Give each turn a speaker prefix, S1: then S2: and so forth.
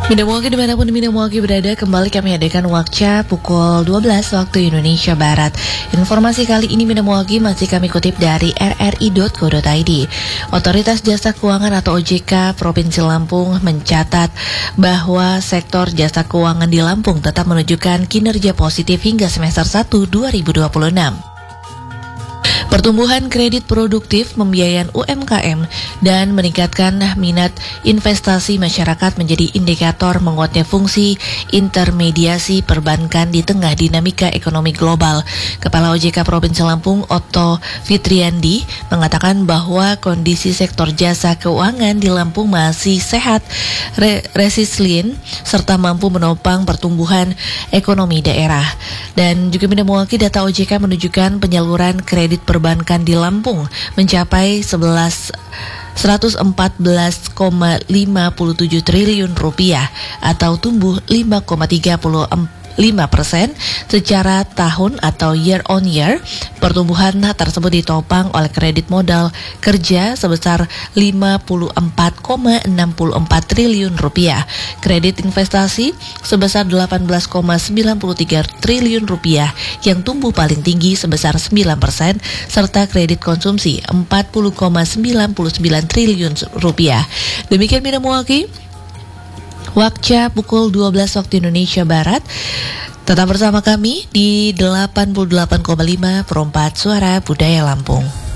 S1: Minamwaki dimanapun Minamwaki berada, kembali kami hadirkan Wakca pukul 12 waktu Indonesia Barat. Informasi kali ini Minamwaki masih kami kutip dari rri.co.id. Otoritas Jasa Keuangan atau OJK Provinsi Lampung mencatat bahwa sektor jasa keuangan di Lampung tetap menunjukkan kinerja positif hingga semester 1 2026. Pertumbuhan kredit produktif, pembiayaan UMKM, dan meningkatkan minat investasi masyarakat menjadi indikator menguatnya fungsi intermediasi perbankan di tengah dinamika ekonomi global. Kepala OJK Provinsi Lampung, Otto Fitriandi, mengatakan bahwa kondisi sektor jasa keuangan di Lampung masih sehat, resilient, serta mampu menopang pertumbuhan ekonomi daerah. Dan juga Minamwaki, data OJK menunjukkan penyaluran kredit perbankan di Lampung mencapai 114,57 triliun rupiah atau tumbuh 5,35% secara tahun atau year on year. Pertumbuhan tersebut ditopang oleh kredit modal kerja sebesar 54,64 triliun rupiah, kredit investasi sebesar 18,93 triliun rupiah yang tumbuh paling tinggi sebesar 9%, serta kredit konsumsi 40,99 triliun rupiah. Demikian Minamwaki Wakca pukul 12 waktu Indonesia Barat. Tetap bersama kami di 88,5 Perempat Suara Budaya Lampung.